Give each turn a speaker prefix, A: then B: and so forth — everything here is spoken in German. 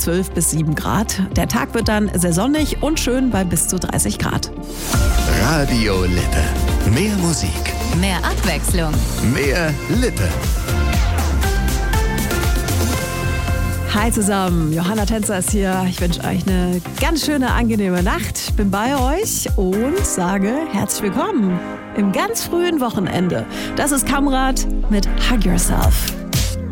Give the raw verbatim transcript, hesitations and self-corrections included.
A: zwölf bis sieben Grad. Der Tag wird dann sehr sonnig und schön bei bis zu dreißig Grad.
B: Radio Lippe. Mehr Musik.
C: Mehr Abwechslung.
B: Mehr Lippe.
A: Hi zusammen, Johanna Tänzer ist hier. Ich wünsche euch eine ganz schöne, angenehme Nacht. Ich bin bei euch und sage herzlich willkommen im ganz frühen Wochenende. Das ist Kamrat mit Hug Yourself.